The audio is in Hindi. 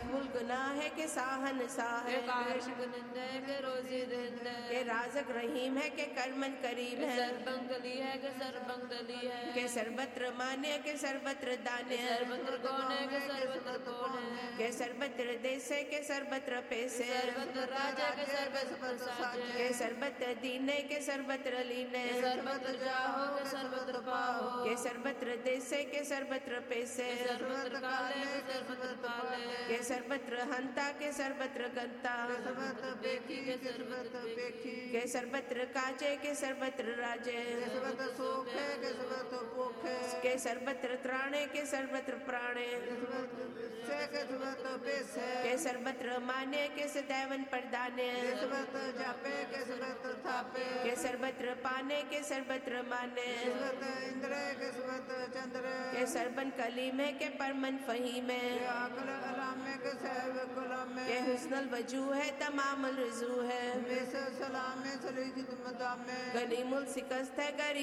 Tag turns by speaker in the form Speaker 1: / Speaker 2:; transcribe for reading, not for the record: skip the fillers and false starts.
Speaker 1: महमुल गुनाह है के साहन साह है,
Speaker 2: के रोजी दिंद है,
Speaker 1: के राज़क रहीम है के करमन करीब है,
Speaker 2: सरबंगली है के सरबंगली है,
Speaker 1: के सर्वत्र मान्य के सर्वत्र दान्य,
Speaker 2: सर्वत्र कौन है के सर्वत्र कौन है,
Speaker 1: के सर्वत्र देश है के सर्वत्र पैसे,
Speaker 2: सर्वत्र राजा के सर्वत्र साजे,
Speaker 1: के सर्वत्र दीन है के सर्वत्र लीन है,
Speaker 2: सर्वत्र जाहो के सर्वत्र पाहो,
Speaker 1: के सर्वत्र देश है के सर्वत्र पैसे,
Speaker 2: सर्वत्र काले के सर्वत्र पाले,
Speaker 1: के सर्वत्र हंता के सर्वत्र गंता,
Speaker 2: सर्वत्र बेखी के सर्वत्र बेखी,
Speaker 1: के सर्वत्र काजे के सर्वत्र राजे,
Speaker 2: सर्वत्र सुख है के सर्वत्र भूख है,
Speaker 1: के सर्वत्र त्राणे के सर्वत्र प्राणे,
Speaker 2: के सर्वत्र बेस है,
Speaker 1: के सर्वत्र माने के सदैवन प्रदाने,
Speaker 2: सर्वत्र जापे के सर्वत्र थापे,
Speaker 1: के सर्वत्र पाने के सर्वत्र माने,
Speaker 2: सर्वत्र इंद्र के सर्वत्र चंद्र,
Speaker 1: के सर्वन कलीम है के परमन फहीम है,
Speaker 2: अकल अलाम के सर्व कलाम में,
Speaker 1: के हुस्नल वजू है तमाम रुजू है,
Speaker 2: सलाम में सलीजित मदाम में,
Speaker 1: गनीमुल शिकस्त है गरीब